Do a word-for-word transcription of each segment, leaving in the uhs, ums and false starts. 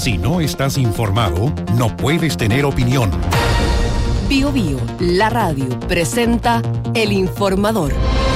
Si no estás informado, no puedes tener opinión. Bio Bio, la radio, presenta El Informador.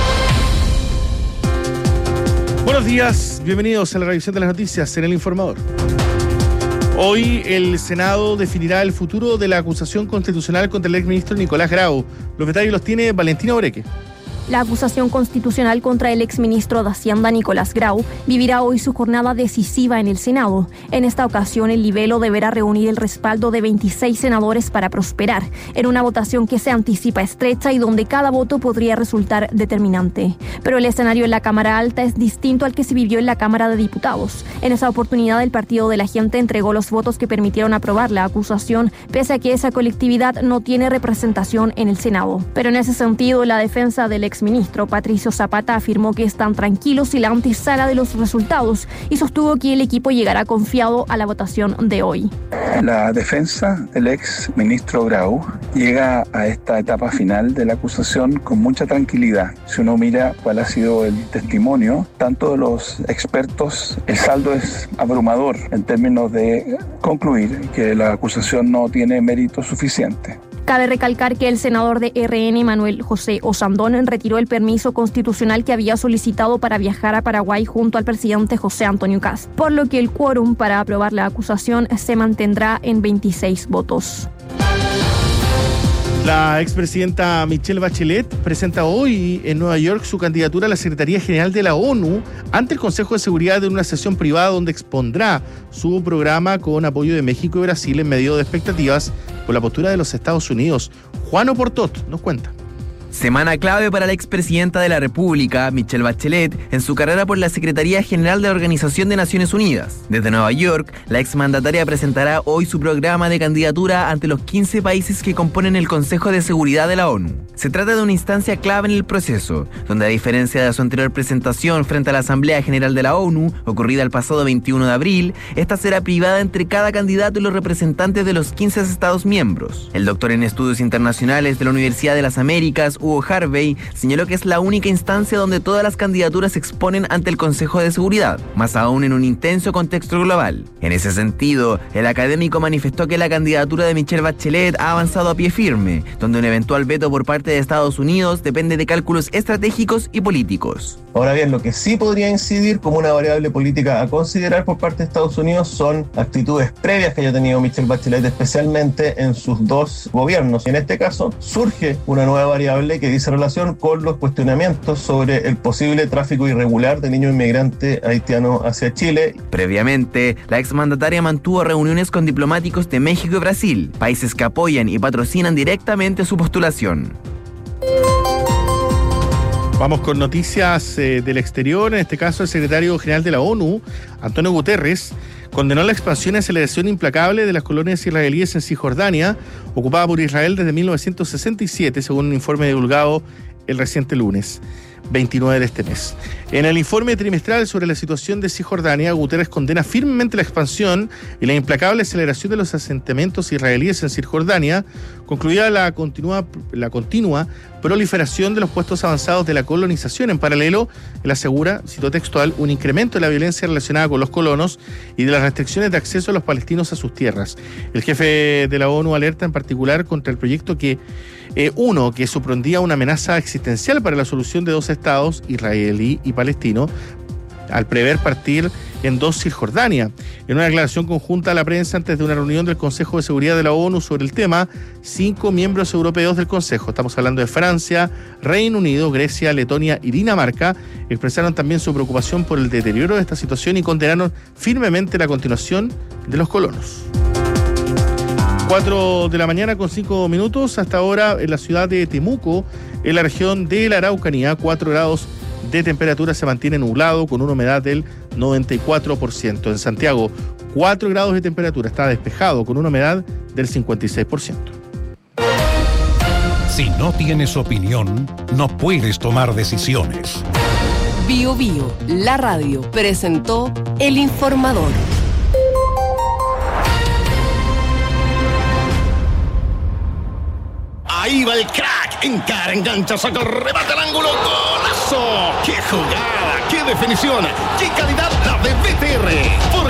Buenos días, bienvenidos a la revisión de las noticias en El Informador. Hoy el Senado definirá el futuro de la acusación constitucional contra el exministro Nicolás Grau. Los detalles los tiene Valentina Oreque. La acusación constitucional contra el exministro de Hacienda Nicolás Grau vivirá hoy su jornada decisiva en el Senado. En esta ocasión, el libelo deberá reunir el respaldo de veintiséis senadores para prosperar, en una votación que se anticipa estrecha y donde cada voto podría resultar determinante. Pero el escenario en la Cámara Alta es distinto al que se vivió en la Cámara de Diputados. En esa oportunidad, el Partido de la Gente entregó los votos que permitieron aprobar la acusación, pese a que esa colectividad no tiene representación en el Senado. Pero en ese sentido, la defensa del exministro Patricio Zapata afirmó que están tranquilos y la antesala de los resultados y sostuvo que el equipo llegará confiado a la votación de hoy. La defensa del ex ministro Grau llega a esta etapa final de la acusación con mucha tranquilidad. Si uno mira cuál ha sido el testimonio, tanto de los expertos, el saldo es abrumador en términos de concluir que la acusación no tiene mérito suficiente. Cabe recalcar que el senador de R N, Manuel José Osandón, retiró el permiso constitucional que había solicitado para viajar a Paraguay junto al presidente José Antonio Kast, por lo que el quórum para aprobar la acusación se mantendrá en veintiséis votos. La expresidenta Michelle Bachelet presenta hoy en Nueva York su candidatura a la Secretaría General de la ONU ante el Consejo de Seguridad en una sesión privada donde expondrá su programa con apoyo de México y Brasil en medio de expectativas por la postura de los Estados Unidos. Juan Oportot nos cuenta. Semana clave para la expresidenta de la República, Michelle Bachelet, en su carrera por la Secretaría General de la Organización de Naciones Unidas. Desde Nueva York, la exmandataria presentará hoy su programa de candidatura ante los quince países que componen el Consejo de Seguridad de la ONU. Se trata de una instancia clave en el proceso, donde a diferencia de su anterior presentación frente a la Asamblea General de la ONU, ocurrida el pasado veintiuno de abril, esta será privada entre cada candidato y los representantes de los quince Estados miembros. El doctor en Estudios Internacionales de la Universidad de las Américas, Hugo Harvey, señaló que es la única instancia donde todas las candidaturas se exponen ante el Consejo de Seguridad, más aún en un intenso contexto global. En ese sentido, el académico manifestó que la candidatura de Michelle Bachelet ha avanzado a pie firme, donde un eventual veto por parte de Estados Unidos depende de cálculos estratégicos y políticos. Ahora bien, lo que sí podría incidir como una variable política a considerar por parte de Estados Unidos son actitudes previas que haya tenido Michelle Bachelet, especialmente en sus dos gobiernos. Y en este caso, surge una nueva variable que dice relación con los cuestionamientos sobre el posible tráfico irregular de niños inmigrantes haitianos hacia Chile. Previamente, la exmandataria mantuvo reuniones con diplomáticos de México y Brasil, países que apoyan y patrocinan directamente su postulación. Vamos con noticias eh, del exterior. En este caso, el secretario general de la ONU, Antonio Guterres, condenó la expansión y aceleración implacable de las colonias israelíes en Cisjordania, ocupada por Israel desde mil novecientos sesenta y siete, según un informe divulgado el reciente lunes veintinueve de este mes. En el informe trimestral sobre la situación de Cisjordania, Guterres condena firmemente la expansión y la implacable aceleración de los asentamientos israelíes en Cisjordania, concluida la continua, la continua proliferación de los puestos avanzados de la colonización. En paralelo, él asegura, cito textual, un incremento de la violencia relacionada con los colonos y de las restricciones de acceso a los palestinos a sus tierras. El jefe de la ONU alerta en particular contra el proyecto que Eh, uno, que supondría una amenaza existencial para la solución de dos estados, israelí y palestino, al prever partir en dos Cisjordania. En una declaración conjunta a la prensa antes de una reunión del Consejo de Seguridad de la ONU sobre el tema, cinco miembros europeos del Consejo, estamos hablando de Francia, Reino Unido, Grecia, Letonia y Dinamarca, expresaron también su preocupación por el deterioro de esta situación y condenaron firmemente la continuación de los colonos. cuatro de la mañana con cinco minutos, hasta ahora en la ciudad de Temuco, en la región de la Araucanía, cuatro grados de temperatura, se mantiene nublado con una humedad del noventa y cuatro por ciento. En Santiago, cuatro grados de temperatura, está despejado con una humedad del cincuenta y seis por ciento. Si no tienes opinión, no puedes tomar decisiones. Bio Bio, la radio, presentó El Informador. Ahí va el crack, encara, engancha, saca, remata el ángulo, golazo. ¡Qué jugada! ¡Qué definición! ¡Qué calidad la de B T R!